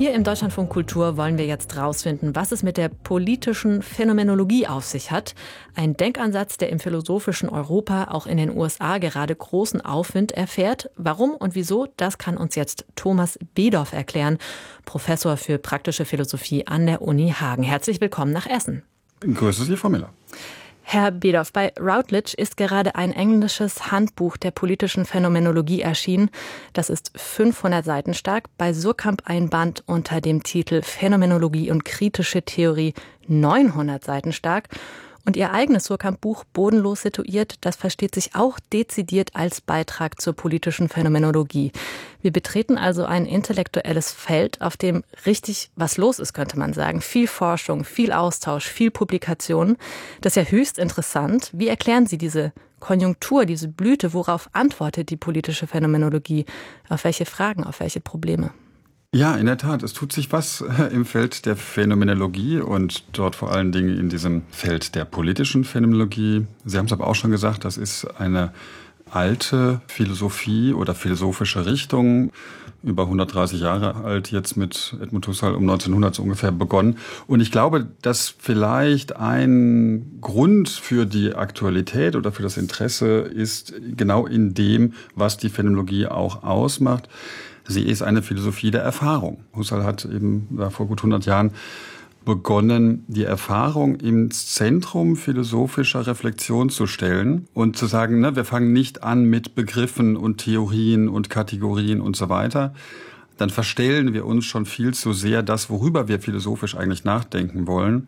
Hier im Deutschlandfunk Kultur wollen wir jetzt rausfinden, was es mit der politischen Phänomenologie auf sich hat. Ein Denkansatz, der im philosophischen Europa, auch in den USA, gerade großen Aufwind erfährt. Warum und wieso, das kann uns jetzt Thomas Bedoff erklären, Professor für praktische Philosophie an der Uni Hagen. Herzlich willkommen nach Essen. Grüße Sie, Frau Miller. Herr Bedoff, bei Routledge ist gerade ein englisches Handbuch der politischen Phänomenologie erschienen. Das ist 500 Seiten stark. Bei Suhrkamp ein Band unter dem Titel Phänomenologie und kritische Theorie, 900 Seiten stark. Und Ihr eigenes Suhrkamp-Buch Bodenlos situiert, das versteht sich auch dezidiert als Beitrag zur politischen Phänomenologie. Wir betreten also ein intellektuelles Feld, auf dem richtig was los ist, könnte man sagen. Viel Forschung, viel Austausch, viel Publikation. Das ist ja höchst interessant. Wie erklären Sie diese Konjunktur, diese Blüte? Worauf antwortet die politische Phänomenologie? Auf welche Fragen, auf welche Probleme? Ja, in der Tat, es tut sich was im Feld der Phänomenologie und dort vor allen Dingen in diesem Feld der politischen Phänomenologie. Sie haben es aber auch schon gesagt, das ist eine alte Philosophie oder philosophische Richtung, über 130 Jahre alt, jetzt mit Edmund Husserl um 1900 so ungefähr begonnen. Und ich glaube, dass vielleicht ein Grund für die Aktualität oder für das Interesse ist genau in dem, was die Phänomenologie auch ausmacht. Sie ist eine Philosophie der Erfahrung. Husserl hat eben vor gut 100 Jahren begonnen, die Erfahrung ins Zentrum philosophischer Reflexion zu stellen und zu sagen, wir fangen nicht an mit Begriffen und Theorien und Kategorien und so weiter. Dann verstellen wir uns schon viel zu sehr das, worüber wir philosophisch eigentlich nachdenken wollen.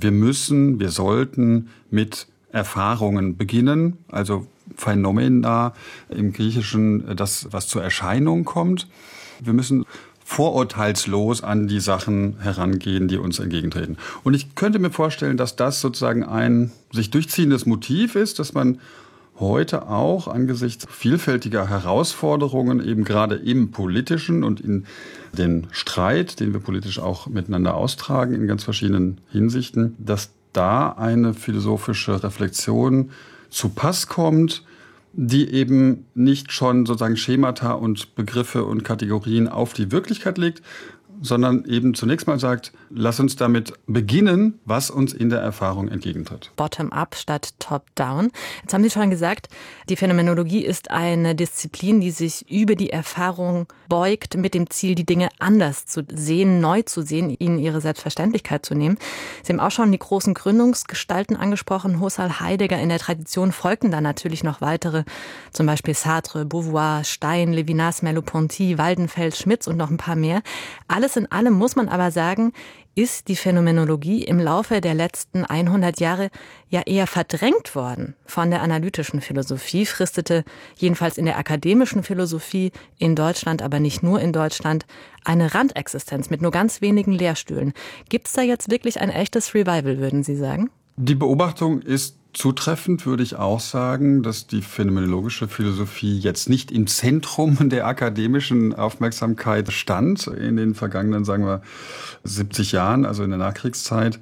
Wir sollten mit Erfahrungen beginnen, also Phenomena im Griechischen, das, was zur Erscheinung kommt. Wir müssen vorurteilslos an die Sachen herangehen, die uns entgegentreten. Und ich könnte mir vorstellen, dass das sozusagen ein sich durchziehendes Motiv ist, dass man heute auch angesichts vielfältiger Herausforderungen eben gerade im Politischen und in den Streit, den wir politisch auch miteinander austragen in ganz verschiedenen Hinsichten, dass da eine philosophische Reflexion zu Pass kommt, die eben nicht schon sozusagen Schemata und Begriffe und Kategorien auf die Wirklichkeit legt, sondern eben zunächst mal sagt, lass uns damit beginnen, was uns in der Erfahrung entgegentritt. Bottom-up statt top-down. Jetzt haben Sie schon gesagt, die Phänomenologie ist eine Disziplin, die sich über die Erfahrung beugt, mit dem Ziel, die Dinge anders zu sehen, neu zu sehen, ihnen ihre Selbstverständlichkeit zu nehmen. Sie haben auch schon die großen Gründungsgestalten angesprochen, Husserl, Heidegger. In der Tradition folgten dann natürlich noch weitere, zum Beispiel Sartre, Beauvoir, Stein, Levinas, Merleau-Ponty, Waldenfels, Schmitz und noch ein paar mehr. Alles in allem muss man aber sagen, ist die Phänomenologie im Laufe der letzten 100 Jahre ja eher verdrängt worden von der analytischen Philosophie, fristete jedenfalls in der akademischen Philosophie in Deutschland, aber nicht nur in Deutschland, eine Randexistenz mit nur ganz wenigen Lehrstühlen. Gibt es da jetzt wirklich ein echtes Revival, würden Sie sagen? Die Beobachtung ist zutreffend, würde ich auch sagen, dass die phänomenologische Philosophie jetzt nicht im Zentrum der akademischen Aufmerksamkeit stand in den vergangenen, sagen wir, 70 Jahren, also in der Nachkriegszeit.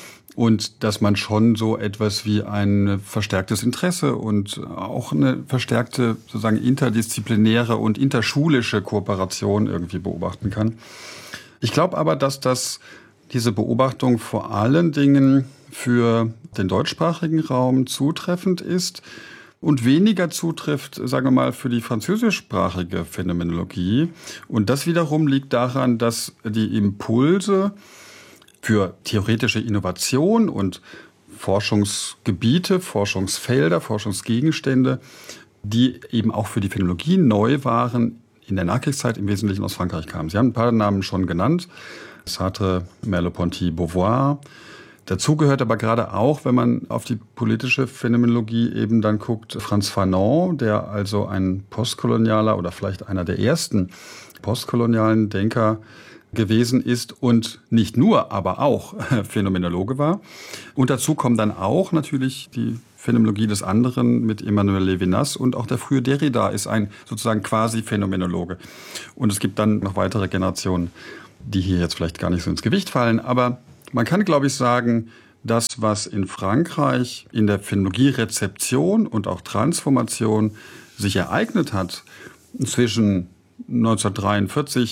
Und dass man schon so etwas wie ein verstärktes Interesse und auch eine verstärkte sozusagen interdisziplinäre und interschulische Kooperation irgendwie beobachten kann. Ich glaube aber, dass diese Beobachtung vor allen Dingen für den deutschsprachigen Raum zutreffend ist und weniger zutrifft, sagen wir mal, für die französischsprachige Phänomenologie. Und das wiederum liegt daran, dass die Impulse für theoretische Innovation und Forschungsgebiete, Forschungsfelder, Forschungsgegenstände, die eben auch für die Phänomenologie neu waren, in der Nachkriegszeit im Wesentlichen aus Frankreich kamen. Sie haben ein paar Namen schon genannt. Sartre, Merleau-Ponty, Beauvoir. Dazu gehört aber gerade auch, wenn man auf die politische Phänomenologie eben dann guckt, Frantz Fanon, der also ein postkolonialer oder vielleicht einer der ersten postkolonialen Denker gewesen ist und nicht nur, aber auch Phänomenologe war. Und dazu kommen dann auch natürlich die Phänomenologie des anderen mit Emmanuel Levinas und auch der frühe Derrida ist ein sozusagen quasi Phänomenologe. Und es gibt dann noch weitere Generationen, die hier jetzt vielleicht gar nicht so ins Gewicht fallen, aber man kann, glaube ich, sagen, das, was in Frankreich in der Phänomenologie-Rezeption und auch Transformation sich ereignet hat, zwischen 1943,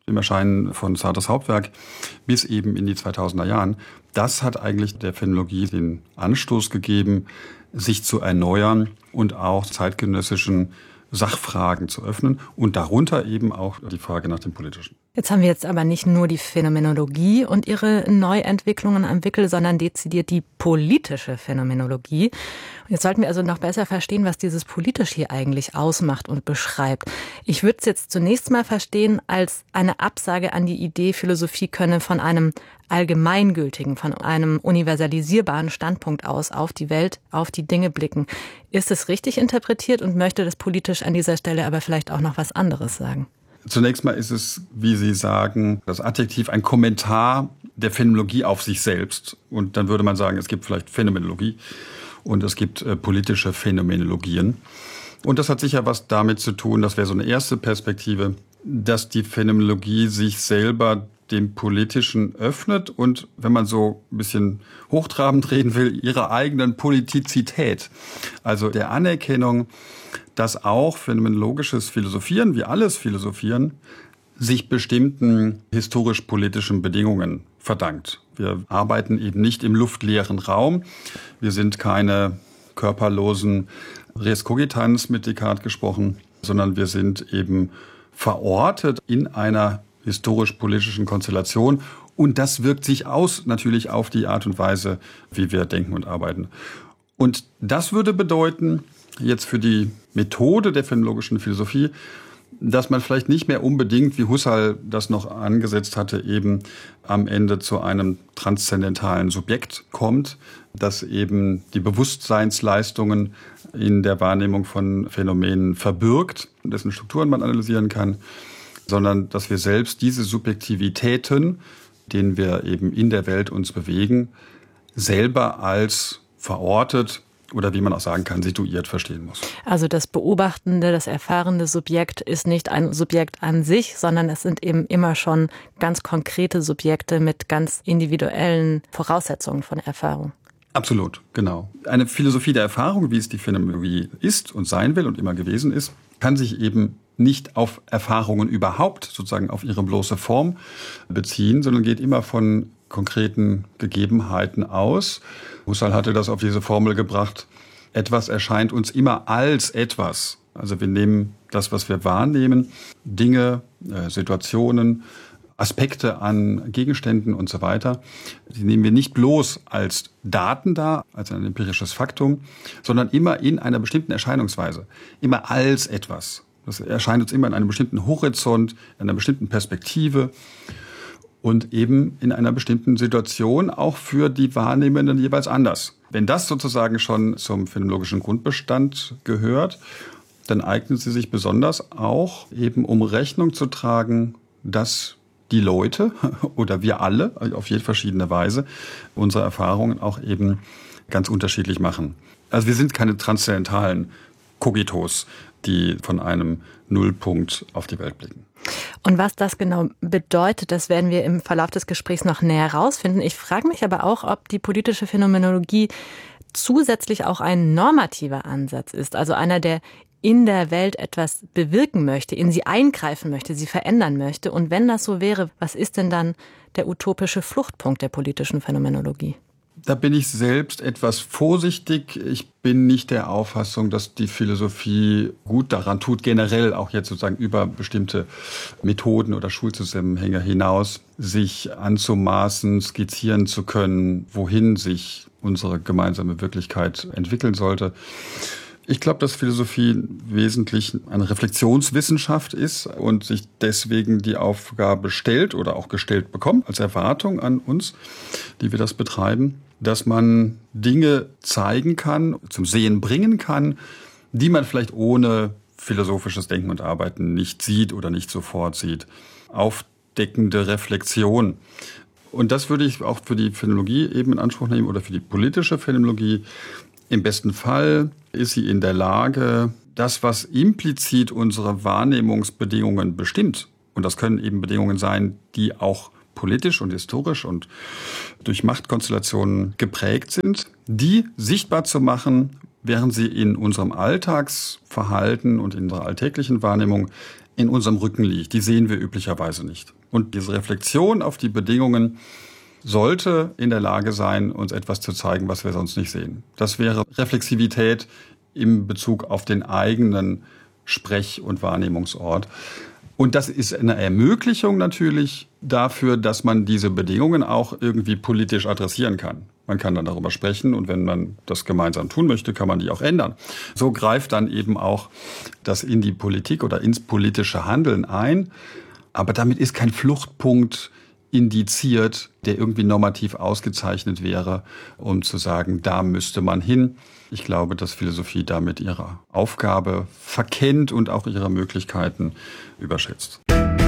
im Erscheinen von Sartres Hauptwerk bis eben in die 2000er Jahren, das hat eigentlich der Phänomenologie den Anstoß gegeben, sich zu erneuern und auch zeitgenössischen Sachfragen zu öffnen und darunter eben auch die Frage nach dem Politischen. Jetzt haben wir jetzt aber nicht nur die Phänomenologie und ihre Neuentwicklungen am Wickel, sondern dezidiert die politische Phänomenologie. Und jetzt sollten wir also noch besser verstehen, was dieses politisch hier eigentlich ausmacht und beschreibt. Ich würde es jetzt zunächst mal verstehen als eine Absage an die Idee, Philosophie könne von einem allgemeingültigen, von einem universalisierbaren Standpunkt aus auf die Welt, auf die Dinge blicken. Ist es richtig interpretiert und möchte das politisch an dieser Stelle aber vielleicht auch noch was anderes sagen? Zunächst mal ist es, wie Sie sagen, das Adjektiv ein Kommentar der Phänomenologie auf sich selbst. Und dann würde man sagen, es gibt vielleicht Phänomenologie und es gibt politische Phänomenologien. Und das hat sicher was damit zu tun, das wäre so eine erste Perspektive, dass die Phänomenologie sich selber dem Politischen öffnet und, wenn man so ein bisschen hochtrabend reden will, ihrer eigenen Politizität, also der Anerkennung, dass auch phänomenologisches Philosophieren, wie alles Philosophieren, sich bestimmten historisch-politischen Bedingungen verdankt. Wir arbeiten eben nicht im luftleeren Raum. Wir sind keine körperlosen Res cogitans, mit Descartes gesprochen, sondern wir sind eben verortet in einer historisch-politischen Konstellation. Und das wirkt sich aus natürlich auf die Art und Weise, wie wir denken und arbeiten. Und das würde bedeuten, jetzt für die Methode der phänomenologischen Philosophie, dass man vielleicht nicht mehr unbedingt, wie Husserl das noch angesetzt hatte, eben am Ende zu einem transzendentalen Subjekt kommt, das eben die Bewusstseinsleistungen in der Wahrnehmung von Phänomenen verbirgt, dessen Strukturen man analysieren kann, sondern dass wir selbst diese Subjektivitäten, denen wir eben in der Welt uns bewegen, selber als verortet oder wie man auch sagen kann, situiert verstehen muss. Also das beobachtende, das erfahrende Subjekt ist nicht ein Subjekt an sich, sondern es sind eben immer schon ganz konkrete Subjekte mit ganz individuellen Voraussetzungen von Erfahrung. Absolut, genau. Eine Philosophie der Erfahrung, wie es die Phänomenologie ist und sein will und immer gewesen ist, kann sich eben nicht auf Erfahrungen überhaupt, sozusagen auf ihre bloße Form beziehen, sondern geht immer von konkreten Gegebenheiten aus. Husserl hatte das auf diese Formel gebracht: Etwas erscheint uns immer als etwas. Also wir nehmen das, was wir wahrnehmen, Dinge, Situationen, Aspekte an Gegenständen und so weiter, die nehmen wir nicht bloß als Daten dar, als ein empirisches Faktum, sondern immer in einer bestimmten Erscheinungsweise, immer als etwas. Das erscheint uns immer in einem bestimmten Horizont, in einer bestimmten Perspektive und eben in einer bestimmten Situation auch für die Wahrnehmenden jeweils anders. Wenn das sozusagen schon zum phänomenologischen Grundbestand gehört, dann eignet sie sich besonders auch eben, um Rechnung zu tragen, dass die Leute oder wir alle auf jede verschiedene Weise unsere Erfahrungen auch eben ganz unterschiedlich machen. Also wir sind keine transzendentalen Kogitos, die von einem Nullpunkt auf die Welt blicken. Und was das genau bedeutet, das werden wir im Verlauf des Gesprächs noch näher herausfinden. Ich frage mich aber auch, ob die politische Phänomenologie zusätzlich auch ein normativer Ansatz ist, also einer, der in der Welt etwas bewirken möchte, in sie eingreifen möchte, sie verändern möchte. Und wenn das so wäre, was ist denn dann der utopische Fluchtpunkt der politischen Phänomenologie? Da bin ich selbst etwas vorsichtig. Ich bin nicht der Auffassung, dass die Philosophie gut daran tut, generell auch jetzt sozusagen über bestimmte Methoden oder Schulzusammenhänge hinaus sich anzumaßen, skizzieren zu können, wohin sich unsere gemeinsame Wirklichkeit entwickeln sollte. Ich glaube, dass Philosophie wesentlich eine Reflexionswissenschaft ist und sich deswegen die Aufgabe stellt oder auch gestellt bekommt als Erwartung an uns, die wir das betreiben, dass man Dinge zeigen kann, zum Sehen bringen kann, die man vielleicht ohne philosophisches Denken und Arbeiten nicht sieht oder nicht sofort sieht. Aufdeckende Reflexion. Und das würde ich auch für die Phänomenologie eben in Anspruch nehmen oder für die politische Phänomenologie. Im besten Fall ist sie in der Lage, das, was implizit unsere Wahrnehmungsbedingungen bestimmt, und das können eben Bedingungen sein, die auch politisch und historisch und durch Machtkonstellationen geprägt sind, die sichtbar zu machen, während sie in unserem Alltagsverhalten und in unserer alltäglichen Wahrnehmung in unserem Rücken liegt, die sehen wir üblicherweise nicht. Und diese Reflexion auf die Bedingungen sollte in der Lage sein, uns etwas zu zeigen, was wir sonst nicht sehen. Das wäre Reflexivität im Bezug auf den eigenen Sprech- und Wahrnehmungsort. Und das ist eine Ermöglichung natürlich dafür, dass man diese Bedingungen auch irgendwie politisch adressieren kann. Man kann dann darüber sprechen und wenn man das gemeinsam tun möchte, kann man die auch ändern. So greift dann eben auch das in die Politik oder ins politische Handeln ein. Aber damit ist kein Fluchtpunkt indiziert, der irgendwie normativ ausgezeichnet wäre, um zu sagen, da müsste man hin. Ich glaube, dass Philosophie damit ihre Aufgabe verkennt und auch ihre Möglichkeiten überschätzt.